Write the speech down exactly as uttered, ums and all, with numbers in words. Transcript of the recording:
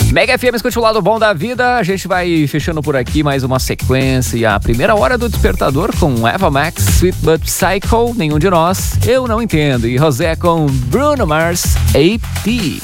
Mega F M, escute o lado bom da vida. A gente vai fechando por aqui mais uma sequência. E a primeira hora do Despertador com Eva Max, Sweet But Psycho, Nenhum de Nós, Eu Não Entendo. E Rosé com Bruno Mars, A P.